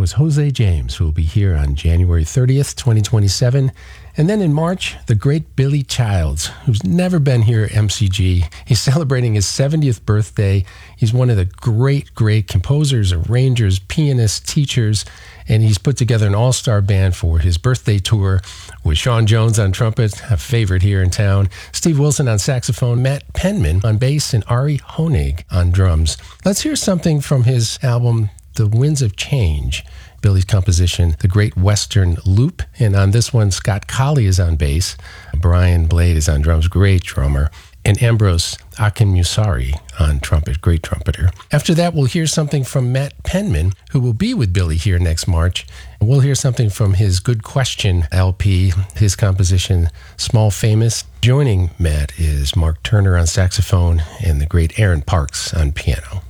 was Jose James, who will be here on January 30th, 2027. And then in March, the great Billy Childs, who's never been here at MCG. He's celebrating his 70th birthday. He's one of the great composers, arrangers, pianists, teachers, and he's put together an all-star band for his birthday tour with Sean Jones on trumpet, a favorite here in town, Steve Wilson on saxophone, Matt Penman on bass, and Ari Honig on drums. Let's hear something from his album, The Winds of Change, Billy's composition, The Great Western Loop. And on this one, Scott Colley is on bass, Brian Blade is on drums, great drummer, and Ambrose Akinmusari on trumpet, great trumpeter. After that, we'll hear something from Matt Penman, who will be with Billy here next March. And we'll hear something from his Good Question LP, his composition, Small Famous. Joining Matt is Mark Turner on saxophone and the great Aaron Parks on piano.